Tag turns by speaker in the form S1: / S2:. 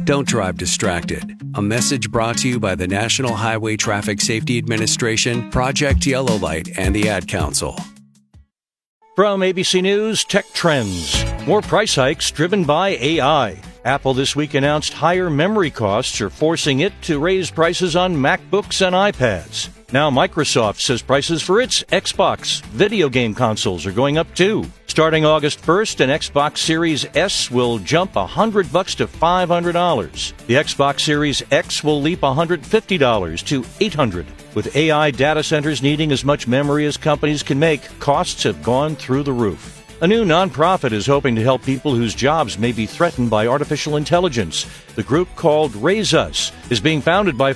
S1: Don't drive distracted. A message brought to you by the National Highway Traffic Safety Administration, Project Yellow Light, and the Ad Council.
S2: From ABC News, Tech Trends. More price hikes driven by AI. Apple this week announced higher memory costs are forcing it to raise prices on MacBooks and iPads. Now Microsoft says prices for its Xbox video game consoles are going up too. Starting August 1st, an Xbox Series S will jump $100 to $500. The Xbox Series X will leap $150 to $800. With AI data centers needing as much memory as companies can make, costs have gone through the roof. A new nonprofit is hoping to help people whose jobs may be threatened by artificial intelligence. The group called Raise Us is being founded by